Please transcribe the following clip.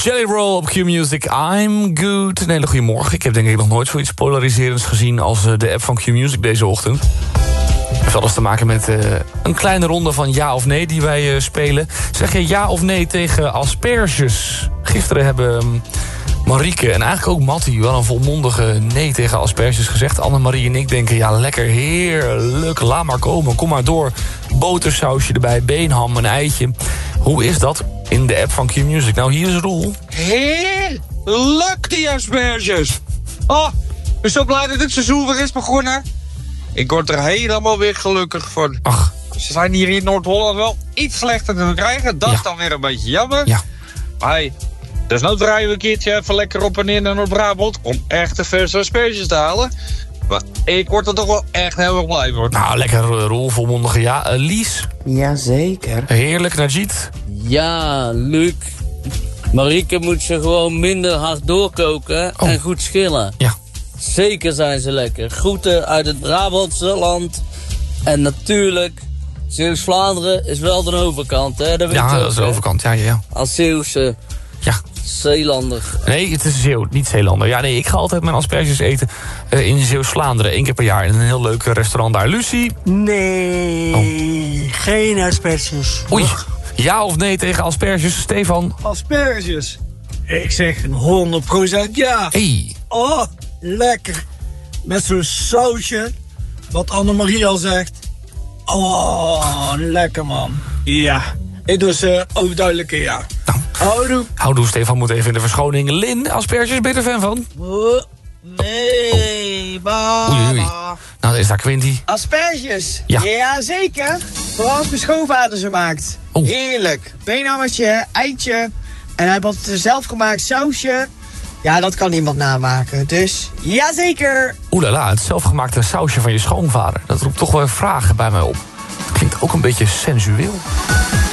Jelly Roll op Q-Music, I'm good. Een hele goede morgen. Ik heb denk ik nog nooit zoiets polariserends gezien als de app van Q-Music deze ochtend. Het heeft alles te maken met een kleine ronde van ja of nee die wij spelen. Zeg je ja of nee tegen asperges? Gisteren hebben Marieke en eigenlijk ook Mattie wel een volmondige nee tegen asperges gezegd. Annemarie en ik denken, ja lekker, heerlijk, laat maar komen, kom maar door. Botersausje erbij, beenham, een eitje. Hoe is dat in de app van Q-Music? Nou, hier is Roel. Heerlijk, die asperges. Oh, ik ben zo blij dat dit seizoen weer is begonnen. Ik word er helemaal weer gelukkig van. Ach. Ze zijn hier in Noord-Holland wel iets slechter te krijgen. Dat is dan weer een beetje jammer. Ja. Maar hey, desnoods rijden we een keertje even lekker op en neer naar Noord-Brabant om echte verse asperges te halen. Maar ik word er toch wel echt heel erg blij van. Nou, lekker Roel, volmondige ja. Lies? Jazeker. Heerlijk, Najit? Ja, Luc. Marieke moet ze gewoon minder hard doorkoken en goed schillen. Ja. Zeker zijn ze lekker. Groeten uit het Brabantse land. En natuurlijk, Zeeuws-Vlaanderen is wel de overkant, hè? Dat weet je ook, dat is de overkant, ja. Als Zeeuwse Zeelander. Nee, het is niet Zeelander. Ja, nee, ik ga altijd mijn asperges eten in Zeeuws-Vlaanderen. 1 keer per jaar in een heel leuk restaurant daar. Lucie? Nee, geen asperges. Oei, ja of nee tegen asperges? Stefan? Asperges? Ik zeg 100% ja. Hey. Oh, lekker. Met zo'n sausje, wat Annemarie al zegt. Oh, lekker man. Ja, ik doe ze overduidelijk ja. Nou, houdoe, Stefan moet even in de verschoning. Lin, asperges, ben je er fan van? Nee, baba. Oei. Nou, dan is daar Quinty. Asperges? Ja. Zeker. Vooral als mijn schoonvader ze maakt. Oh. Heerlijk. Beenhammetje, eitje. En hij heeft altijd zelf gemaakt sausje. Ja, dat kan niemand namaken. Dus, jazeker. Oelala, het zelfgemaakte sausje van je schoonvader. Dat roept toch wel vragen bij mij op. Het klinkt ook een beetje sensueel.